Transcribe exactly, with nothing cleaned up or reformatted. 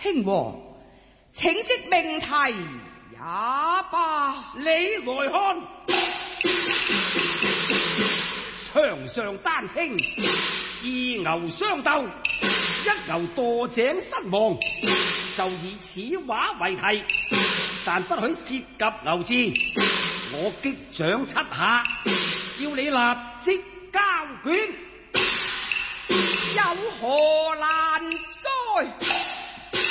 卿王，請即命題也罷。 你來看，場上單清，二牛相鬥，一牛墮井身亡，就以此話為題，但不許涉及牛字。我擊掌七下，要你立即交卷。 有何難哉？